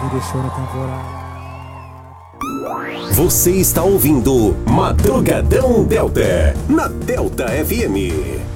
vida show na temporada. Você está ouvindo Madrugadão Delta, na Delta FM.